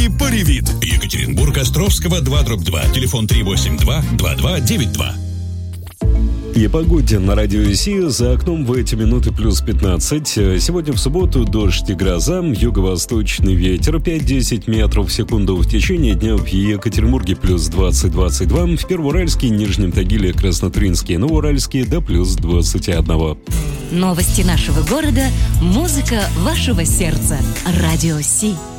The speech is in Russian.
марки «Поревит». Екатеринбург, Островского, 2/2. Телефон 382-2292. И погоде на радио ИСИ. За окном в эти минуты плюс 15. Сегодня в субботу дождь и гроза, юго-восточный ветер 5-10 метров в секунду. В течение дня в Екатеринбурге плюс 20-22, в Первоуральске, Нижнем Тагиле, Краснотуринске, Новоуральске до плюс 21. Новости нашего города, музыка вашего сердца. Радио Си.